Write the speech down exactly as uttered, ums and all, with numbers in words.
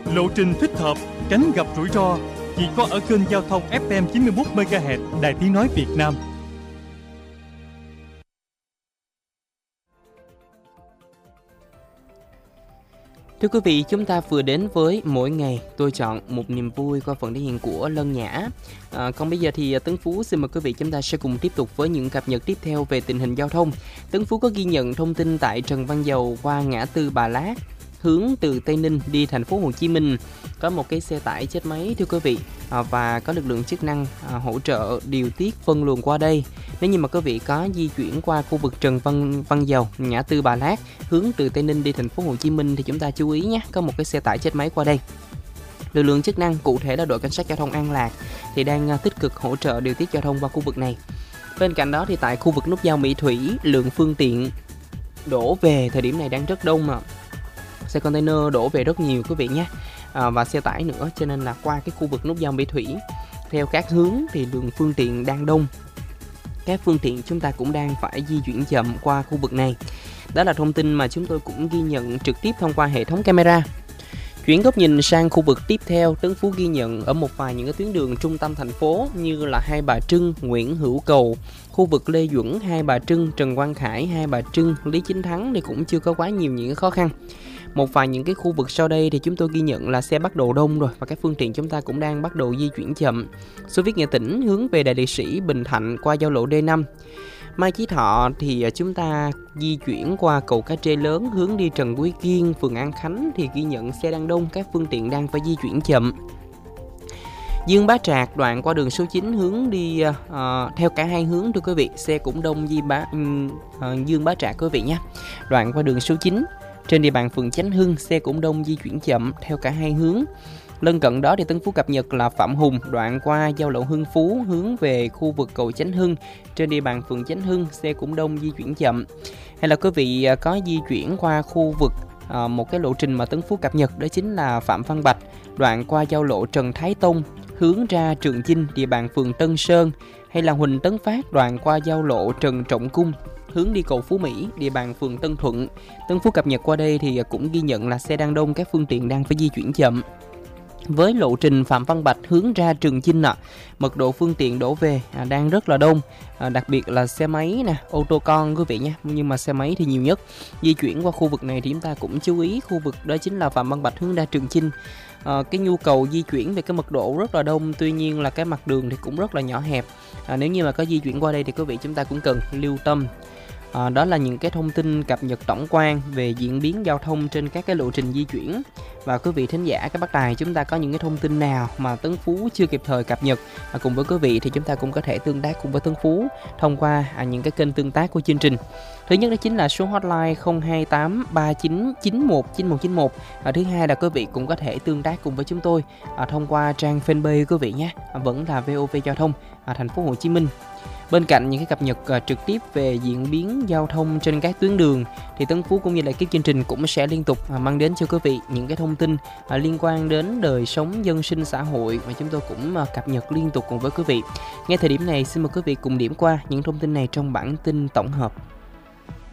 Lộ trình thích hợp, tránh gặp rủi ro, chỉ có ở kênh giao thông ép em chín mươi mốt mê ga héc Đài Tiếng nói Việt Nam. Thưa quý vị, chúng ta vừa đến với Mỗi Ngày Tôi Chọn Một Niềm Vui qua phần thể hiện của Lân Nhã. À, còn bây giờ thì Tấn Phú xin mời quý vị chúng ta sẽ cùng tiếp tục với những cập nhật tiếp theo về tình hình giao thông. Tấn Phú có ghi nhận thông tin tại Trần Văn Dầu qua ngã tư Bà Lát, hướng từ Tây Ninh đi thành phố Hồ Chí Minh, có một cái xe tải chết máy thưa quý vị, à, và có lực lượng chức năng à, hỗ trợ điều tiết phân luồng qua đây. Nếu như mà quý vị có di chuyển qua khu vực Trần Văn Văn Dầu, ngã tư Bà Lát, hướng từ Tây Ninh đi thành phố Hồ Chí Minh thì chúng ta chú ý nhé, có một cái xe tải chết máy qua đây. Lực lượng chức năng, cụ thể là đội cảnh sát giao thông An Lạc, thì đang tích cực hỗ trợ điều tiết giao thông qua khu vực này. Bên cạnh đó thì tại khu vực nút giao Mỹ Thủy, lượng phương tiện đổ về thời điểm này đang rất đông, mà xe container đổ về rất nhiều quý vị nhé, à, và xe tải nữa, cho nên là qua cái khu vực nút giao Mỹ Thủy theo các hướng thì lượng phương tiện đang đông. Các phương tiện chúng ta cũng đang phải di chuyển chậm qua khu vực này. Đó là thông tin mà chúng tôi cũng ghi nhận trực tiếp thông qua hệ thống camera. Chuyển góc nhìn sang khu vực tiếp theo, Tấn Phú ghi nhận ở một vài những cái tuyến đường trung tâm thành phố như là Hai Bà Trưng, Nguyễn Hữu Cầu, khu vực Lê Duẩn, Hai Bà Trưng, Trần Quang Khải, Hai Bà Trưng, Lý Chính Thắng thì cũng chưa có quá nhiều những cái khó khăn. Một vài những cái khu vực sau đây thì chúng tôi ghi nhận là xe bắt đầu đông rồi và các phương tiện chúng ta cũng đang bắt đầu di chuyển chậm. Xô Viết Nghệ Tĩnh hướng về Đại Liệt Sĩ, Bình Thạnh qua giao lộ D năm. Mai Chí Thọ thì chúng ta di chuyển qua cầu Cá Trê Lớn hướng đi Trần Quý Kiên, phường An Khánh thì ghi nhận xe đang đông, các phương tiện đang phải di chuyển chậm. Dương Bá Trạc đoạn qua đường số chín hướng đi uh, theo cả hai hướng thưa quý vị, xe cũng đông di bá, uh, Dương Bá Trạc quý vị nhé. Đoạn qua đường số chín trên địa bàn phường Chánh Hưng, xe cũng đông di chuyển chậm theo cả hai hướng. Lân cận đó thì Tấn Phú cập nhật là Phạm Hùng đoạn qua giao lộ Hưng Phú hướng về khu vực cầu Chánh Hưng, trên địa bàn phường Chánh Hưng, xe cũng đông di chuyển chậm. Hay là quý vị có di chuyển qua khu vực à, một cái lộ trình mà Tấn Phú cập nhật, đó chính là Phạm Văn Bạch đoạn qua giao lộ Trần Thái Tông hướng ra Trường Chinh, địa bàn phường Tân Sơn, hay là Huỳnh Tấn Phát đoạn qua giao lộ Trần Trọng Cung hướng đi cầu Phú Mỹ, địa bàn phường Tân Thuận. Tấn Phú cập nhật qua đây thì cũng ghi nhận là xe đang đông, các phương tiện đang phải di chuyển chậm. Với lộ trình Phạm Văn Bạch hướng ra Trường Chinh ạ, à, mật độ phương tiện đổ về à, đang rất là đông, à, đặc biệt là xe máy nè, ô tô con quý vị nhé, nhưng mà xe máy thì nhiều nhất. Di chuyển qua khu vực này thì chúng ta cũng chú ý khu vực đó chính là Phạm Văn Bạch hướng ra Trường Chinh. À, cái nhu cầu di chuyển về cái mật độ rất là đông, tuy nhiên là cái mặt đường thì cũng rất là nhỏ hẹp. À, nếu như mà có di chuyển qua đây thì quý vị chúng ta cũng cần lưu tâm. À, đó là những cái thông tin cập nhật tổng quan về diễn biến giao thông trên các cái lộ trình di chuyển. Và quý vị thính giả, các bác tài, chúng ta có những cái thông tin nào mà Tấn Phú chưa kịp thời cập nhật à, cùng với quý vị thì chúng ta cũng có thể tương tác cùng với Tấn Phú thông qua à, những cái kênh tương tác của chương trình. Thứ nhất đó chính là số hotline không hai tám ba chín chín một chín một chín một. À, thứ hai là quý vị cũng có thể tương tác cùng với chúng tôi à, thông qua trang fanpage quý vị nhé, à, vẫn là vê o vê Giao thông à, thành phố Hồ Chí Minh. Bên cạnh những cái cập nhật uh, trực tiếp về diễn biến giao thông trên các tuyến đường thì Tấn Phú cũng như là cái chương trình cũng sẽ liên tục uh, mang đến cho quý vị những cái thông tin uh, liên quan đến đời sống dân sinh xã hội mà chúng tôi cũng uh, cập nhật liên tục cùng với quý vị. Ngay thời điểm này xin mời quý vị cùng điểm qua những thông tin này trong bản tin tổng hợp.